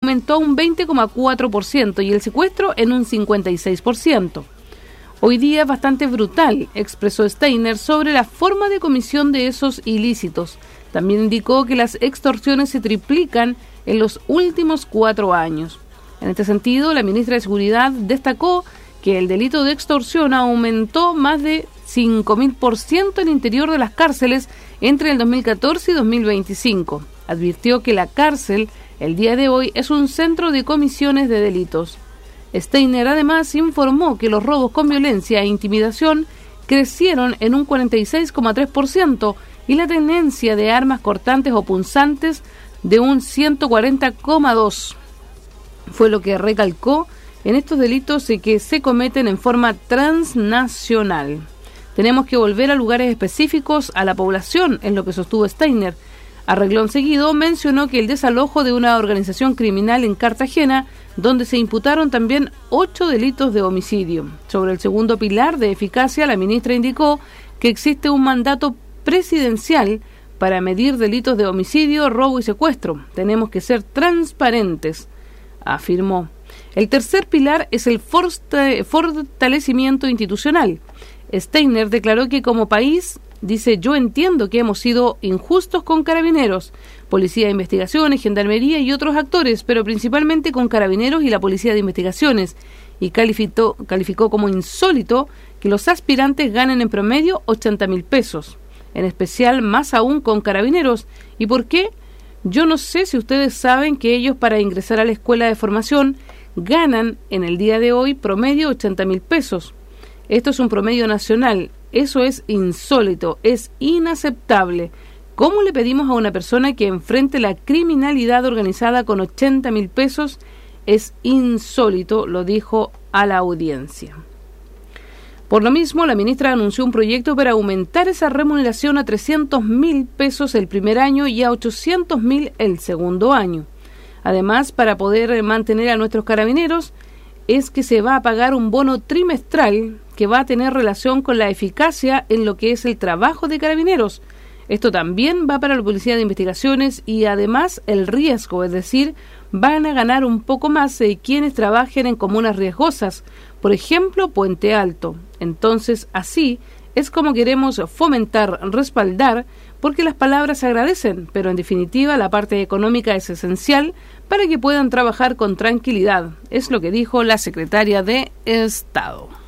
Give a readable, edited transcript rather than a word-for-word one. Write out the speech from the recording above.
aumentó un 20,4% y el secuestro en un 56%. Hoy día es bastante brutal, expresó Steiner sobre la forma de comisión de esos ilícitos. También indicó que las extorsiones se triplican en los últimos 4 años. En este sentido, la ministra de Seguridad destacó que el delito de extorsión aumentó más de 5.000% en el interior de las cárceles entre el 2014 y 2025. Advirtió que la cárcel, el día de hoy, es un centro de comisiones de delitos. Steiner además informó que los robos con violencia e intimidación crecieron en un 46,3% y la tenencia de armas cortantes o punzantes de un 140,2%. Fue lo que recalcó en estos delitos que se cometen en forma transnacional. Tenemos que volver a lugares específicos a la población, es lo que sostuvo Steiner. A renglón seguido mencionó que el desalojo de una organización criminal en Cartagena, donde se imputaron también 8 delitos de homicidio. Sobre el segundo pilar de eficacia, la ministra indicó que existe un mandato presidencial para medir delitos de homicidio, robo y secuestro. Tenemos que ser transparentes, afirmó. El tercer pilar es el fortalecimiento institucional. Steiner declaró que como país, dice, yo entiendo que hemos sido injustos con Carabineros, Policía de Investigaciones, Gendarmería y otros actores, pero principalmente con Carabineros y la Policía de Investigaciones, y calificó como insólito que los aspirantes ganen en promedio 80.000 pesos, en especial más aún con Carabineros. ¿Y por qué? Yo no sé si ustedes saben que ellos para ingresar a la escuela de formación ganan en el día de hoy promedio 80.000 pesos. Esto es un promedio nacional. Eso es insólito, es inaceptable. ¿Cómo le pedimos a una persona que enfrente la criminalidad organizada con 80.000 pesos? Es insólito, lo dijo a la audiencia. Por lo mismo, la ministra anunció un proyecto para aumentar esa remuneración a 300.000 pesos el primer año y a 800.000 el segundo año. Además, para poder mantener a nuestros carabineros, es que se va a pagar un bono trimestral que va a tener relación con la eficacia en lo que es el trabajo de carabineros. Esto también va para la Policía de Investigaciones y además el riesgo, es decir, van a ganar un poco más quienes trabajen en comunas riesgosas, por ejemplo, Puente Alto. Entonces, así es como queremos fomentar, respaldar, porque las palabras se agradecen, pero en definitiva la parte económica es esencial para que puedan trabajar con tranquilidad, es lo que dijo la secretaria de Estado.